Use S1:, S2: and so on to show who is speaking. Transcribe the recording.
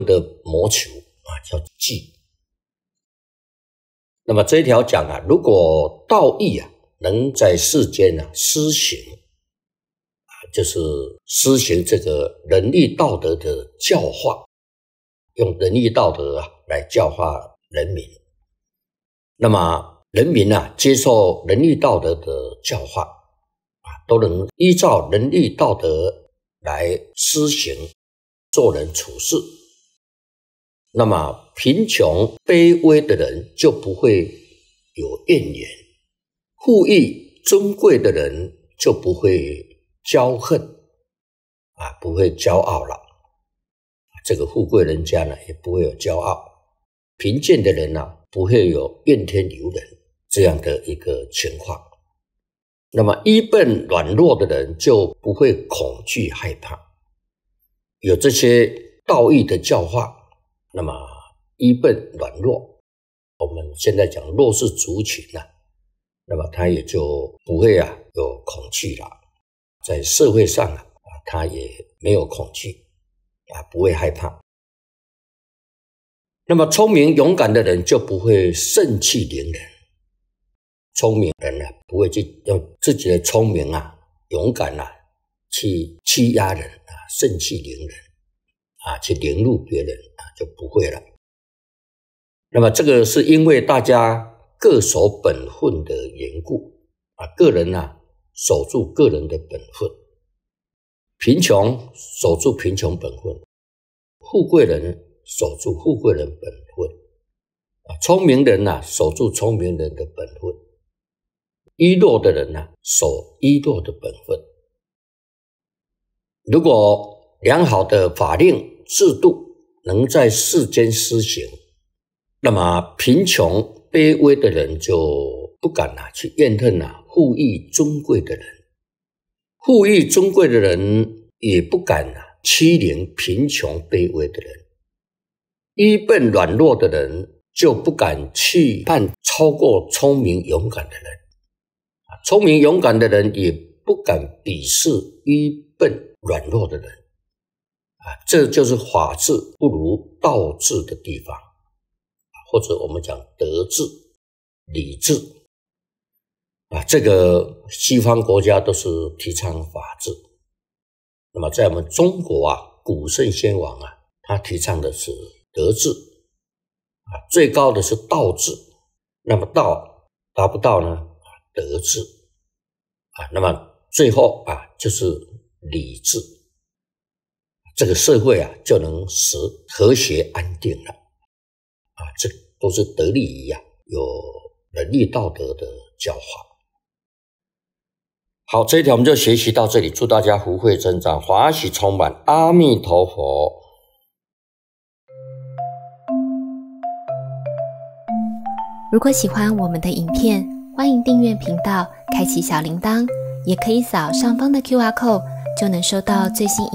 S1: 的谋求叫计。那么这一条讲如果道义能在世间施行就是施行这个仁义道德的教化，用仁义道德来教化人民。那么人民接受仁义道德的教化都能依照仁义道德来施行做人处事，那么贫穷卑微的人就不会有怨言，富裕尊贵的人就不会骄恨不会骄傲了。这个富贵人家也不会有骄傲，贫贱的人不会有怨天尤人这样的一个情况。那么愚笨软弱的人就不会恐惧害怕，有这些道义的教化，那么愚笨软弱，我们现在讲弱势族群那么他也就不会有恐惧了，在社会上他也没有恐惧不会害怕。那么聪明勇敢的人就不会盛气凌人，聪明人不会去用自己的聪明勇敢去欺压人盛气凌人去凌辱别人就不会了。那么这个是因为大家各守本分的缘故个人守住个人的本分，贫穷守住贫穷本分，富贵人守住富贵人本分聪明人守住聪明人的本分，愚弱的人守愚弱的本分。如果良好的法令制度能在世间施行，那么贫穷卑微的人就不敢去怨恨富裕尊贵的人，富裕尊贵的人也不敢欺凌贫穷卑微的人，愚笨软弱的人就不敢去判超过聪明勇敢的人，聪明勇敢的人也不敢鄙视愚笨软弱的人这就是法治不如道治的地方，或者我们讲德治礼治这个西方国家都是提倡法治，那么在我们中国古圣先王他提倡的是德治最高的是道治，那么道达不到呢德治那么最后就是礼治，这个社会就能使和谐安定了这都是得利于有仁义道德的教化。好，这一条我们就学习到这里，祝大家福慧增长，欢喜充满，阿弥陀佛。
S2: 如果喜欢我们的影片，欢迎订阅频道，开启小铃铛，也可以扫上方的 QR code，就能收到最新